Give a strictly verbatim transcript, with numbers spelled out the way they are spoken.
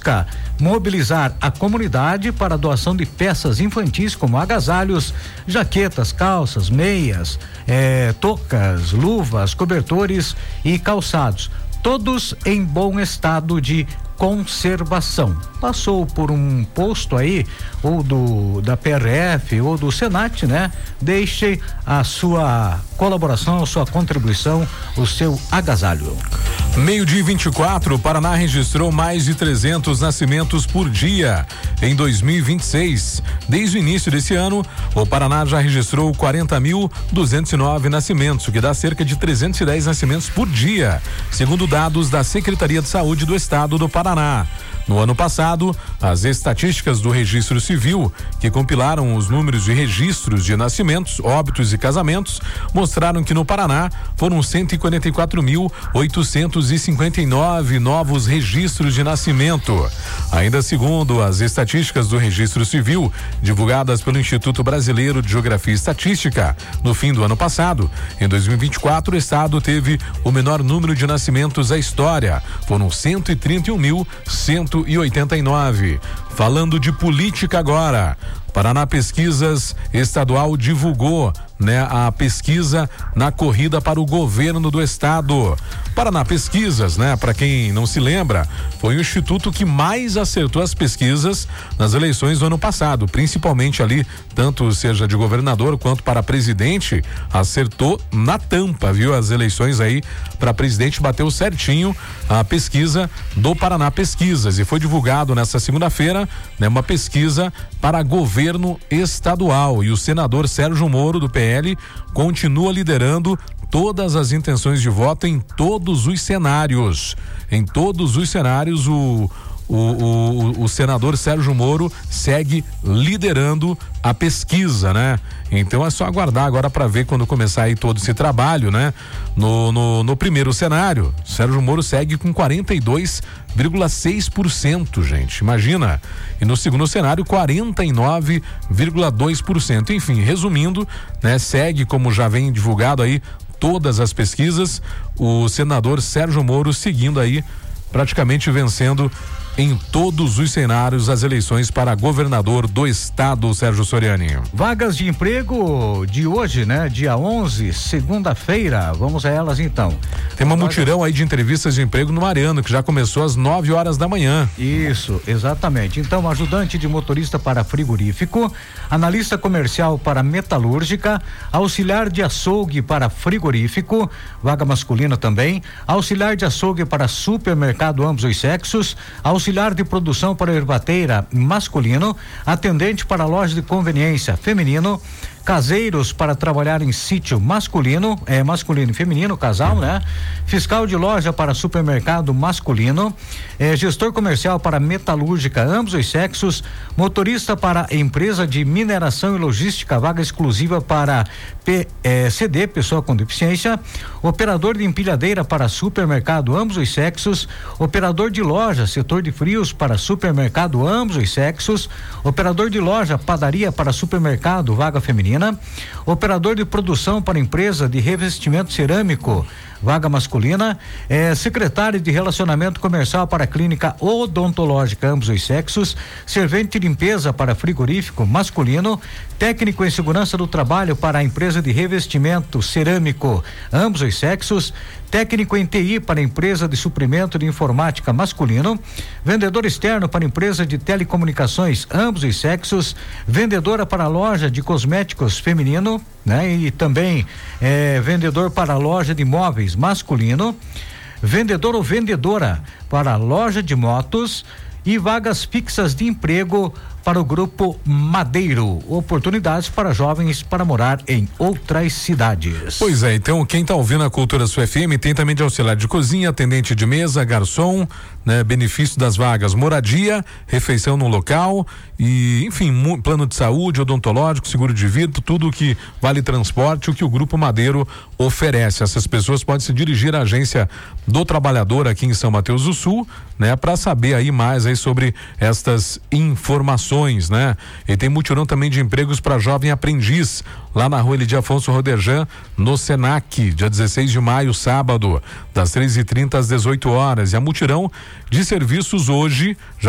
busca mobilizar a comunidade para a doação de peças infantis como agasalhos, jaquetas, calças, meias, eh, toucas, luvas, cobertores e calçados, todos em bom estado de conservação. Passou por um posto aí, ou do da P R F ou do Senat, né? Deixe a sua colaboração, a sua contribuição, o seu agasalho. Meio-dia e vinte e quatro, o Paraná registrou mais de trezentos nascimentos por dia em dois mil e vinte e seis. Desde o início desse ano, o Paraná já registrou quarenta mil duzentos e nove nascimentos, o que dá cerca de trezentos e dez nascimentos por dia, segundo dados da Secretaria de Saúde do Estado do Paraná. No ano passado, as estatísticas do Registro Civil, que compilaram os números de registros de nascimentos, óbitos e casamentos, mostraram que no Paraná foram cento e quarenta e quatro mil oitocentos e cinquenta e nove novos registros de nascimento. Ainda segundo as estatísticas do Registro Civil, divulgadas pelo Instituto Brasileiro de Geografia e Estatística, no fim do ano passado, em dois mil e vinte e quatro, o estado teve o menor número de nascimentos da história. Foram cento e trinta e um mil cento e oitenta e nove. Falando de política agora, Paraná Pesquisas Estadual divulgou, né, a pesquisa na corrida para o governo do estado. Paraná Pesquisas, né, para quem não se lembra, foi o instituto que mais acertou as pesquisas nas eleições do ano passado, principalmente ali, tanto seja de governador quanto para presidente, acertou na tampa, viu? As eleições aí para presidente bateu certinho a pesquisa do Paraná Pesquisas e foi divulgado nessa segunda-feira, né, uma pesquisa para governo estadual, e o senador Sérgio Moro do P L continua liderando todas as intenções de voto em todos os cenários. Em todos os cenários, o O, o, o senador Sérgio Moro segue liderando a pesquisa, né? Então é só aguardar agora para ver quando começar aí todo esse trabalho, né? No, no, no primeiro cenário, Sérgio Moro segue com quarenta e dois vírgula seis por cento, gente, imagina. E no segundo cenário, quarenta e nove vírgula dois por cento. Enfim, resumindo, né? Segue, como já vem divulgado aí todas as pesquisas, o senador Sérgio Moro seguindo aí, praticamente vencendo em todos os cenários as eleições para governador do estado, Sérgio Soriani. Vagas de emprego de hoje, né? Dia onze, segunda-feira, vamos a elas então. Tem uma mutirão aí de entrevistas de emprego no Mariano, que já começou às nove horas da manhã. Isso, exatamente. Então, ajudante de motorista para frigorífico, analista comercial para metalúrgica, auxiliar de açougue para frigorífico, vaga masculina também, auxiliar de açougue para supermercado, ambos os sexos, auxiliar de produção para ervateira masculino, atendente para loja de conveniência feminino, caseiros para trabalhar em sítio masculino, é masculino e feminino, casal, né? Fiscal de loja para supermercado masculino, é, gestor comercial para metalúrgica, ambos os sexos, motorista para empresa de mineração e logística, vaga exclusiva para P, é, C D, pessoa com deficiência, operador de empilhadeira para supermercado, ambos os sexos, operador de loja, setor de frios para supermercado, ambos os sexos, operador de loja, padaria para supermercado, vaga feminina, operador de produção para empresa de revestimento cerâmico, vaga masculina, é, secretário de relacionamento comercial para clínica odontológica, ambos os sexos, servente de limpeza para frigorífico masculino, técnico em segurança do trabalho para a empresa de revestimento cerâmico, ambos os sexos, técnico em T I para a empresa de suprimento de informática masculino, vendedor externo para a empresa de telecomunicações, ambos os sexos, vendedora para a loja de cosméticos feminino, né? E também é, vendedor para a loja de móveis masculino, vendedor ou vendedora para a loja de motos e vagas fixas de emprego para o Grupo Madeiro, oportunidades para jovens para morar em outras cidades. Pois é, então quem está ouvindo a Cultura Sul F M tem também de auxiliar de cozinha, atendente de mesa, garçom, né? Benefício das vagas, moradia, refeição no local e, enfim, plano de saúde, odontológico, seguro de vida, tudo que vale transporte, o que o Grupo Madeiro oferece. Essas pessoas podem se dirigir à agência do trabalhador aqui em São Mateus do Sul, né? Para saber aí mais aí sobre estas informações, né? E tem mutirão também de empregos para jovem aprendiz lá na rua Elidio Afonso Roderjan, no Senac, dia dezesseis de maio, sábado, das treze e trinta às dezoito horas. E a mutirão de serviços hoje já